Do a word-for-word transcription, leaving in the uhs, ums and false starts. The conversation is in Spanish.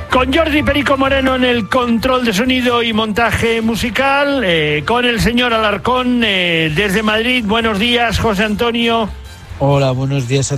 Con Jordi Perico Moreno en el control de sonido y montaje musical, eh, con el señor Alarcón eh, desde Madrid. Buenos días, José Antonio. Hola, buenos días a